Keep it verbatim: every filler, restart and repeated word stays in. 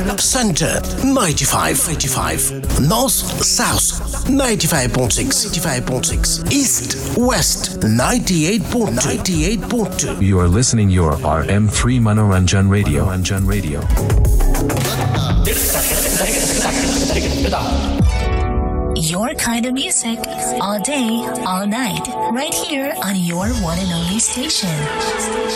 Center ninety-five, eighty-five. North South ninety-five point six, eighty-five point six. East West ninety-eight point two, ninety-eight point two. You are listening your R M three Manoranjan Radio. Manoranjan Radio. Your kind of music, all day, all night, right here on your one and only station.